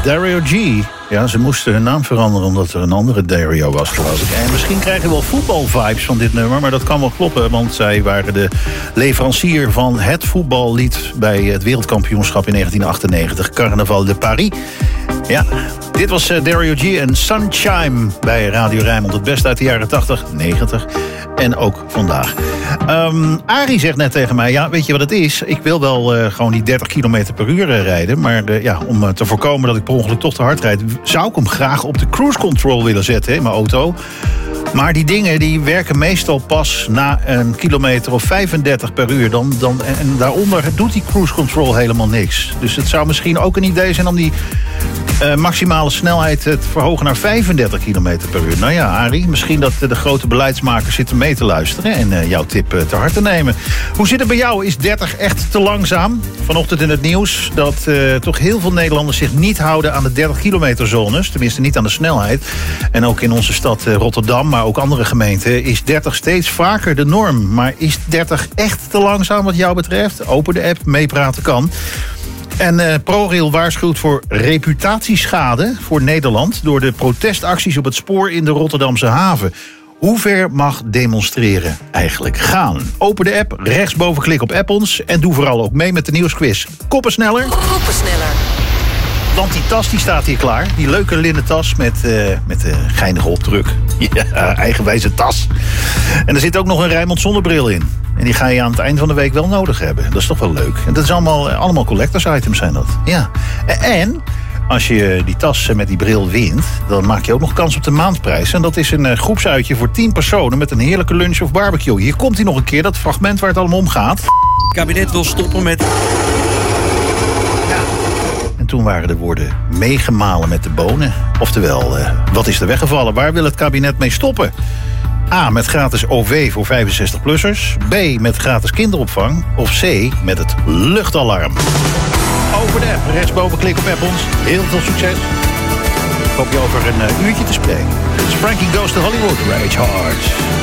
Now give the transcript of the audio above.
Dario G. Ja, ze moesten hun naam veranderen omdat er een andere Dario was, geloof ik. En misschien krijg je wel voetbalvibes van dit nummer, maar dat kan wel kloppen, want zij waren de leverancier van het voetballied bij het wereldkampioenschap in 1998, Carnaval de Paris. Ja, dit was Dario G en Sunshine bij Radio Rijnmond. Het beste uit de jaren 80, 90 en ook vandaag. Arie zegt net tegen mij, ja, weet je wat het is? Ik wil wel gewoon die 30 km per uur rijden. Maar om te voorkomen dat ik per ongeluk toch te hard rijd, zou ik hem graag op de cruise control willen zetten in mijn auto. Maar die dingen die werken meestal pas na een kilometer of 35 per uur. En daaronder doet die cruise control helemaal niks. Dus het zou misschien ook een idee zijn om die maximale snelheid te verhogen naar 35 km per uur. Nou ja, Arie, misschien dat de grote beleidsmakers zitten mee te luisteren en jouw tip te hard te nemen. Hoe zit het bij jou? Is 30 echt te langzaam? Vanochtend in het nieuws dat toch heel veel Nederlanders zich niet houden aan de 30 kilometer zones. Tenminste niet aan de snelheid. En ook in onze stad Rotterdam, maar ook andere gemeenten, is 30 steeds vaker de norm. Maar is 30 echt te langzaam wat jou betreft? Open de app, meepraten kan. En ProRail waarschuwt voor reputatieschade voor Nederland door de protestacties op het spoor in de Rotterdamse haven. Hoe ver mag demonstreren eigenlijk gaan? Open de app, rechtsboven klik op App ons en doe vooral ook mee met de nieuwsquiz. Koppen sneller. Want die tas die staat hier klaar. Die leuke linnen tas met geinige opdruk. Ja, eigenwijze tas. En er zit ook nog een Rijnmond zonnebril in. En die ga je aan het eind van de week wel nodig hebben. Dat is toch wel leuk. En dat is allemaal collectors items zijn dat. Ja. En als je die tas met die bril wint, dan maak je ook nog kans op de maandprijs. En dat is een groepsuitje voor 10 personen met een heerlijke lunch of barbecue. Hier komt hij nog een keer, dat fragment waar het allemaal om gaat. Het kabinet wil stoppen met... En toen waren de woorden meegemalen met de bonen. Oftewel, wat is er weggevallen? Waar wil het kabinet mee stoppen? A, met gratis OV voor 65-plussers. B, met gratis kinderopvang. Of C, met het luchtalarm. Over de app, rechtsboven klik op App ons. Heel veel succes. Ik hoop je over een uurtje te spreken. Dit is Frankie Goes to Hollywood, Rage Hard.